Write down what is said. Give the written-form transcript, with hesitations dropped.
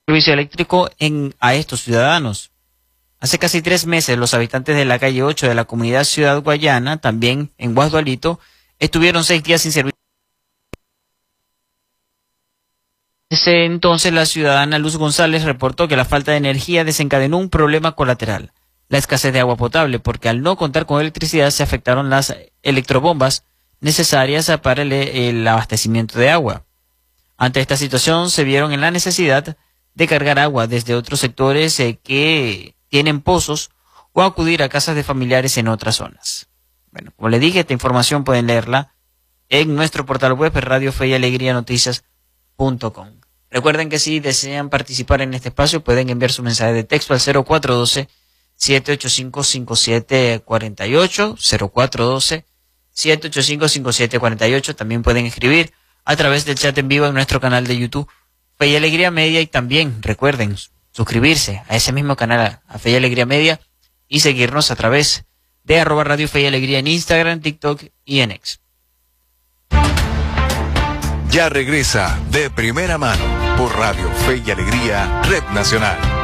servicio eléctrico a estos ciudadanos. Hace casi 3 meses, los habitantes de la calle 8 de la comunidad Ciudad Guayana, también en Guasdualito, estuvieron 6 días sin servicio. Desde entonces, la ciudadana Luz González reportó que la falta de energía desencadenó un problema colateral, la escasez de agua potable, porque al no contar con electricidad se afectaron las electrobombas necesarias para el abastecimiento de agua. Ante esta situación, se vieron en la necesidad de cargar agua desde otros sectores que tienen pozos o acudir a casas de familiares en otras zonas. Bueno, como le dije, esta información pueden leerla en nuestro portal web radiofeyalegrianoticias.com. Recuerden que si desean participar en este espacio pueden enviar su mensaje de texto al 0412-785-5748, 0412-785-5748. También pueden escribir a través del chat en vivo en nuestro canal de YouTube, Fe y Alegría Media, y también recuerden suscribirse a ese mismo canal, a Fe y Alegría Media, y seguirnos a través de @Radio Fe y Alegría en Instagram, TikTok y en X. Ya regresa De Primera Mano por Radio Fe y Alegría, Red Nacional.